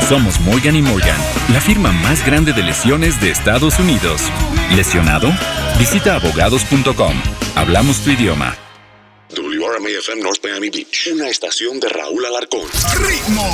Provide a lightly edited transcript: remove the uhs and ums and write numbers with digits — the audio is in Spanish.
Somos Morgan & Morgan, la firma más grande de lesiones de Estados Unidos. ¿Lesionado? Visita abogados.com. Hablamos tu idioma. WRMA-FM North Miami Beach, una estación de Raúl Alarcón. ¡Ritmo!